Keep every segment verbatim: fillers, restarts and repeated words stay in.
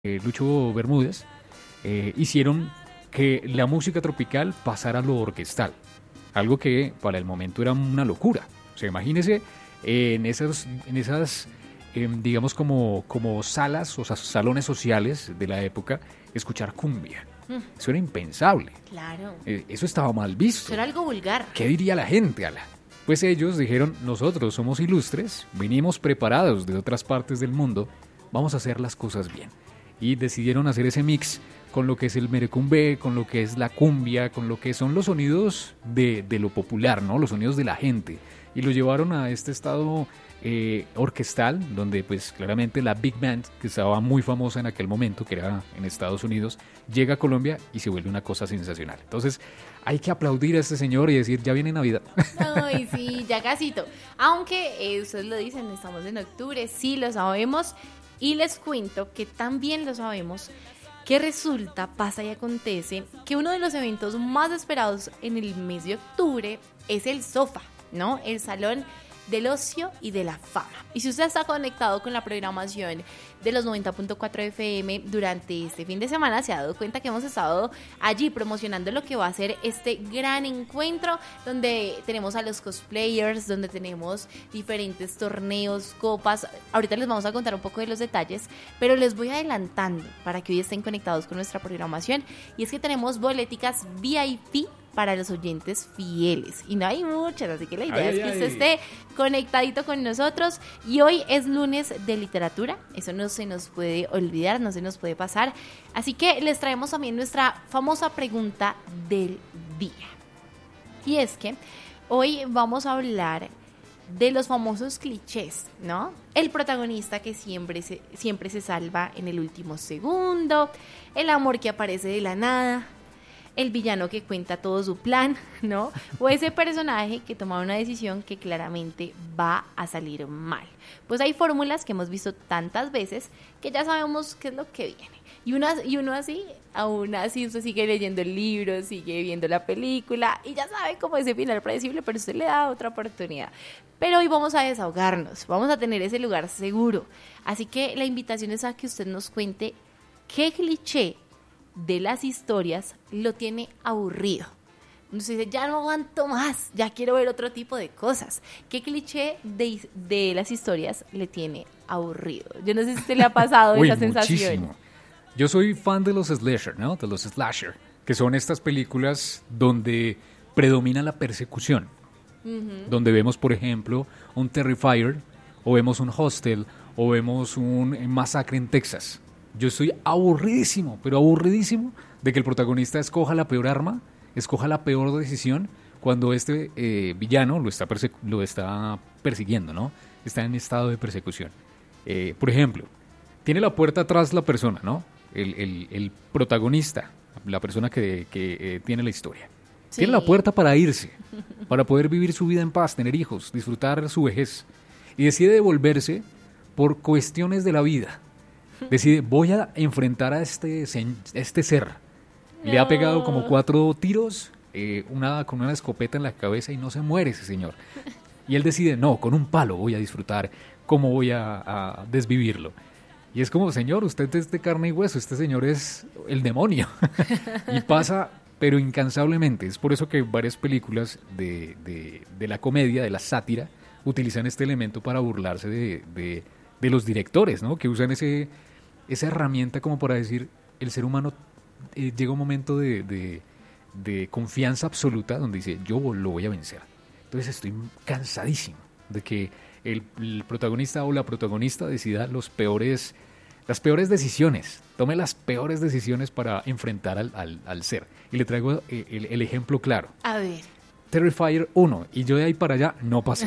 eh, Lucho Bermúdez, eh, hicieron que la música tropical pasara a lo orquestal, algo que para el momento era una locura. O sea, imagínese eh, en esas, en esas eh, digamos como, como salas o sea, salones sociales de la época, escuchar cumbia. Eso era impensable. Claro. Eh, eso estaba mal visto. Eso era algo vulgar. ¿Qué diría la gente, Ala? Pues ellos dijeron, nosotros somos ilustres, venimos preparados de otras partes del mundo, vamos a hacer las cosas bien. Y decidieron hacer ese mix con lo que es el merecumbe, con lo que es la cumbia, con lo que son los sonidos de, de lo popular, ¿no? Los sonidos de la gente. Y lo llevaron a este estado eh, orquestal, donde pues claramente la Big Band, que estaba muy famosa en aquel momento, que era en Estados Unidos, llega a Colombia y se vuelve una cosa sensacional. Entonces hay que aplaudir a este señor y decir, ya viene Navidad. Ay, sí, ya casito. Aunque eh, ustedes lo dicen, estamos en octubre, sí lo sabemos. Y les cuento que también lo sabemos, que resulta, pasa y acontece, que uno de los eventos más esperados en el mes de octubre es el SOFA, ¿no? El Salón del Ocio y de la Fama. Y si usted está conectado con la programación de los noventa punto cuatro F M durante este fin de semana, se ha dado cuenta que hemos estado allí promocionando lo que va a ser este gran encuentro, donde tenemos a los cosplayers, donde tenemos diferentes torneos, copas. Ahorita les vamos a contar un poco de los detalles, pero les voy adelantando para que hoy estén conectados con nuestra programación, y es que tenemos boléticas V I P para los oyentes fieles, y no hay muchas, así que la idea ay, es que ay. usted esté conectadito con nosotros. Y hoy es lunes de literatura, eso no se nos puede olvidar, no se nos puede pasar, así que les traemos también nuestra famosa pregunta del día, y es que hoy vamos a hablar de los famosos clichés, ¿no? El protagonista que siempre se, siempre se salva en el último segundo, el amor que aparece de la nada, el villano que cuenta todo su plan, ¿no? O ese personaje que toma una decisión que claramente va a salir mal. Pues hay fórmulas que hemos visto tantas veces que ya sabemos qué es lo que viene. Y, una, y uno así, aún así usted sigue leyendo el libro, sigue viendo la película y ya sabe cómo es ese final predecible, pero usted le da otra oportunidad. Pero hoy vamos a desahogarnos, vamos a tener ese lugar seguro. Así que la invitación es a que usted nos cuente qué cliché de las historias lo tiene aburrido. Entonces dice, ya no aguanto más, ya quiero ver otro tipo de cosas. ¿Qué cliché de, de las historias le tiene aburrido? Yo no sé si te le ha pasado Uy, esa sensación. muchísimo. Yo soy fan de los slasher, ¿no? De los slasher, que son estas películas donde predomina la persecución. Uh-huh. Donde vemos, por ejemplo, un Terrifier, o vemos un Hostel, o vemos un Masacre en Texas. Yo estoy aburridísimo, pero aburridísimo de que el protagonista escoja la peor arma, escoja la peor decisión cuando este eh, villano lo está, perse- lo está persiguiendo, ¿no? Está en estado de persecución. Eh, por ejemplo, tiene la puerta atrás la persona, ¿no? El, el, el protagonista, la persona que, que eh, tiene la historia. Sí. Tiene la puerta para irse, para poder vivir su vida en paz, tener hijos, disfrutar su vejez. Y decide devolverse por cuestiones de la vida. Decide, voy a enfrentar a este, este ser. No. Le ha pegado como cuatro tiros, eh, una con una escopeta en la cabeza y no se muere ese señor. Y él decide, no, con un palo voy a disfrutar, cómo voy a, a desvivirlo. Y es como, señor, usted es de carne y hueso, este señor es el demonio. Y pasa, pero incansablemente. Es por eso que varias películas de, de, de la comedia, de la sátira, utilizan este elemento para burlarse de, de, de los directores, ¿no? Que usan ese... esa herramienta como para decir, el ser humano eh, llega un momento de, de, de confianza absoluta donde dice, yo lo voy a vencer. Entonces estoy cansadísimo de que el, el protagonista o la protagonista decida los peores, las peores decisiones, tome las peores decisiones para enfrentar al, al, al ser. Y le traigo el, el, el ejemplo claro. A ver. Terrifier uno, y yo de ahí para allá no pasé.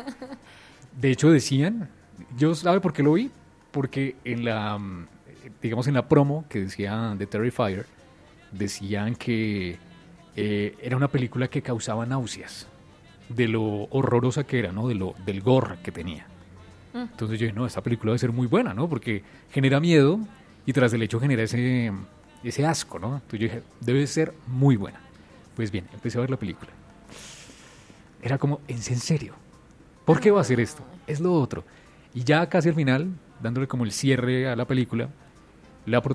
De hecho decían, yo ¿sabe por qué lo vi? Porque en la, digamos en la promo que decía de Terrifier, decían que eh, era una película que causaba náuseas, de lo horrorosa que era, ¿no? De lo, del gore que tenía. Mm. Entonces yo dije, no, esta película debe ser muy buena, ¿no? Porque genera miedo y tras el hecho genera ese, ese asco, ¿no? Entonces yo dije, debe ser muy buena. Pues bien, empecé a ver la película. Era como, ¿en serio? ¿Por qué va a hacer esto? Es lo otro. Y ya casi al final, dándole como el cierre a la película, la